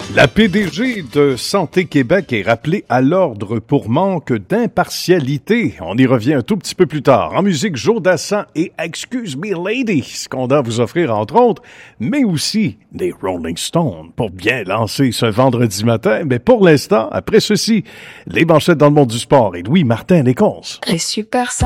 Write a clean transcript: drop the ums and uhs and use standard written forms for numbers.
La PDG de Santé Québec est rappelée à l'ordre pour manque d'impartialité. On y revient un tout petit peu plus tard. En musique, Joe Dassin et Excuse Me Lady, ce qu'on doit vous offrir entre autres, mais aussi des Rolling Stones pour bien lancer ce vendredi matin. Mais pour l'instant, après ceci, les manchettes dans le monde du sport et Louis Martin Léconce. Et super